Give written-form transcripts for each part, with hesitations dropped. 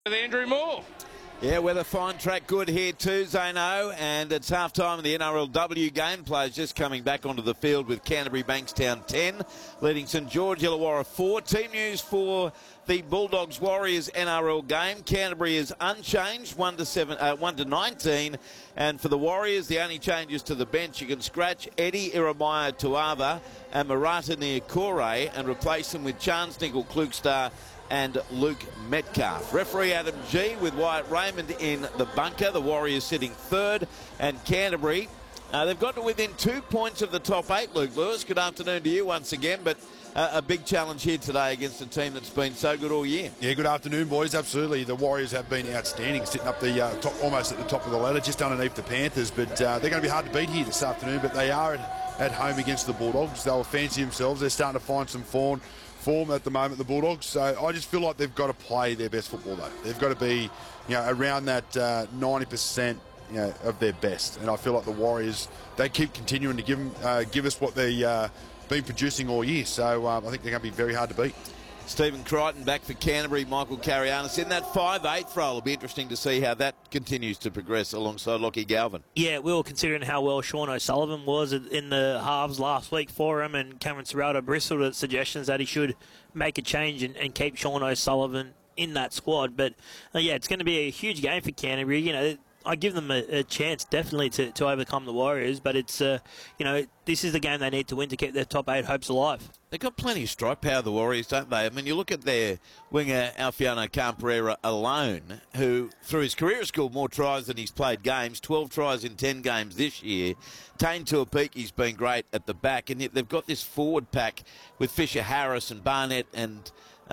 With Andrew Moore. Yeah, weather fine, track good here too, Zano, and it's half-time in the NRLW game. Players just coming back onto the field with Canterbury Bankstown 10, leading St George Illawarra 4. Team news for the Bulldogs Warriors NRL game. Canterbury is unchanged, 1 to 19, and for the Warriors, the only changes to the bench, you can scratch Eddie Iremaya Tuava and Marata Niokore and replace them with Chance Nickel Klugstar and Luke Metcalf. Referee Adam G with Wyatt Raymond in the bunker. The Warriors sitting third, and Canterbury, they've got to within 2 points of the top 8, Luke Lewis. Good afternoon to you once again, but a big challenge here today against a team that's been so good all year. Yeah, good afternoon, boys. Absolutely. The Warriors have been outstanding, sitting up the top, almost at the top of the ladder, just underneath the Panthers, but they're going to be hard to beat here this afternoon, but they are at home against the Bulldogs. They'll fancy themselves. They're starting to find some form at the moment, the Bulldogs. So I just feel like they've got to play their best football, though. They've got to be, around that 90%, of their best. And I feel like the Warriors, they keep continuing to give us what they been producing all year. So I think they're going to be very hard to beat. Stephen Crichton back for Canterbury, Michael Carianis in that 5'8" role. It'll be interesting to see how that continues to progress alongside Lockie Galvin. Yeah, we were considering how well Sean O'Sullivan was in the halves last week for him, and Cameron Serrato bristled at suggestions that he should make a change and keep Sean O'Sullivan in that squad. But, yeah, it's going to be a huge game for Canterbury. I give them a chance definitely to overcome the Warriors, but it's, this is the game they need to win to keep their top 8 hopes alive. They've got plenty of strike power, the Warriors, don't they? I mean, you look at their winger, Alfiano Camperera alone, who, through his career, has scored more tries than he's played games, 12 tries in 10 games this year. Tane Tuapiki's been great at the back, and yet they've got this forward pack with Fisher Harris and Barnett and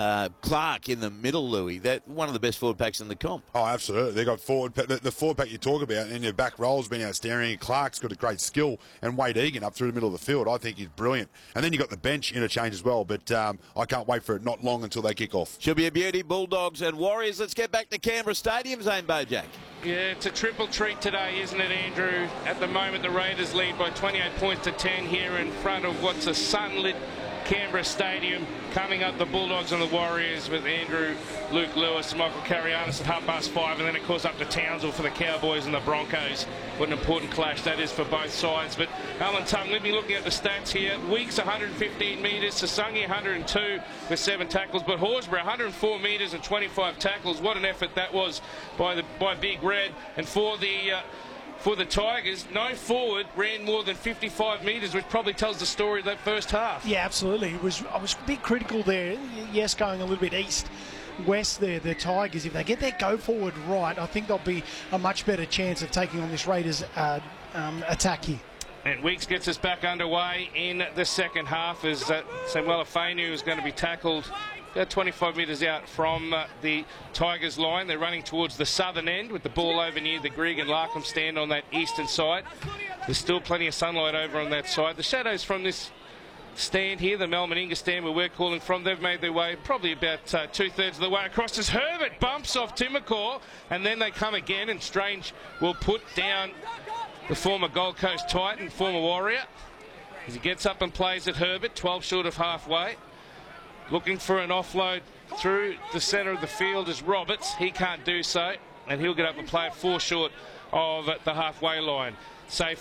Clark in the middle, Louis. They're one of the best forward packs in the comp. Oh, absolutely. They've got the forward pack you talk about, and their back roll's been outstanding. Clark's got a great skill, and Wade Egan up through the middle of the field, I think he's brilliant. And then you've got the bench interchange as well, but I can't wait for it not long until they kick off. Should be a beauty, Bulldogs and Warriors. Let's get back to Canberra Stadium, Zane Bojack. Yeah, it's a triple treat today, isn't it, Andrew? At the moment, the Raiders lead by 28 points to 10 here in front of what's a sunlit Canberra Stadium. Coming up, the Bulldogs and the Warriors with Andrew, Luke Lewis, Michael Carianis at 5:30, and then, of course, up to Townsville for the Cowboys and the Broncos. What an important clash that is for both sides. But Alan Tongue, let me looking at the stats here. Weeks 115 metres, Sasungi 102 with 7 tackles, but Horsburgh 104 metres and 25 tackles. What an effort that was by Big Red. And for the Tigers, no forward ran more than 55 metres, which probably tells the story of that first half. Yeah, absolutely. I was a bit critical there. Yes, going a little bit east-west there, the Tigers. If they get their go-forward right, I think there'll be a much better chance of taking on this Raiders attack here. And Weeks gets us back underway in the second half as Samuel Afenu is going to be tackled 25 metres out from the Tigers line. They're running towards the southern end with the ball over near the Grigg and Larkham stand on that eastern side. There's still plenty of sunlight over on that side. The shadows from this stand here, the Mel Meninga stand where we're calling from, they've made their way probably about 2/3 of the way across as Herbert bumps off Timokor, and then they come again, and Strange will put down the former Gold Coast Titan, former Warrior, as he gets up and plays at Herbert, 12 short of halfway. Looking for an offload through the centre of the field is Roberts. He can't do so, and he'll get up and play it 4 short of the halfway line. Safe